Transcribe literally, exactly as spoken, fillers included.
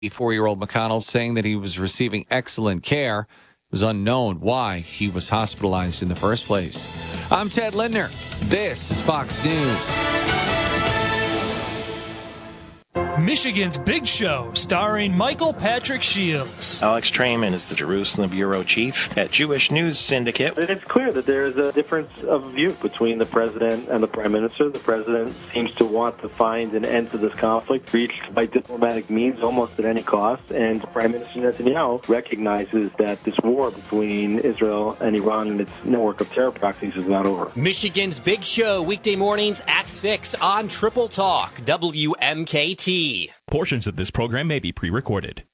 eighty-four-year-old McConnell saying that he was receiving excellent care. It was unknown why he was hospitalized in the first place. I'm Ted Lindner. This is Fox News. Michigan's Big Show, starring Michael Patrick Shields. Alex Trayman is the Jerusalem bureau chief at Jewish News Syndicate. It's clear that there is a difference of view between the president and the prime minister. The president seems to want to find an end to this conflict, reached by diplomatic means almost at any cost. And Prime Minister Netanyahu recognizes that this war between Israel and Iran and its network of terror proxies is not over. Michigan's Big Show, weekday mornings at six on Triple Talk, W M K T. Portions of this program may be pre-recorded.